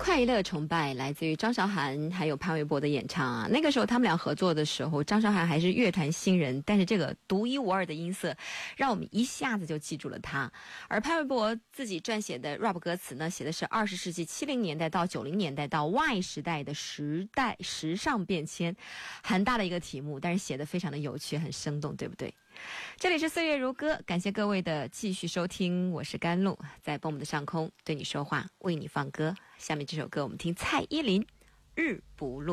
快乐崇拜来自于张韶涵还有潘玮柏的演唱啊。那个时候他们俩合作的时候，张韶涵还是乐坛新人，但是这个独一无二的音色让我们一下子就记住了他。而潘玮柏自己撰写的 rap 歌词呢，写的是20世纪70年代到90年代到 Y 时代的时尚变迁，很大的一个题目，但是写得非常的有趣，很生动，对不对？这里是岁月如歌，感谢各位的继续收听，我是甘露，在蹦蹦的上空对你说话，为你放歌。下面这首歌我们听蔡依林《日不落》。